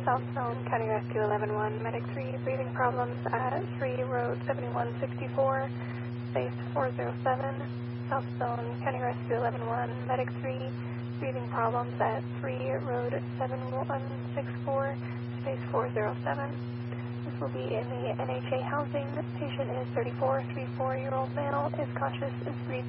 South Zone, County Rescue 11-1, Medic 3, breathing problems at 3 Road 7164, space 407. South Zone, County Rescue 11-1, Medic 3, breathing problems at 3 Road 7164, space 407. This will be in the NHA housing. Patient is 34, 34-year-old male, is conscious, is breathing.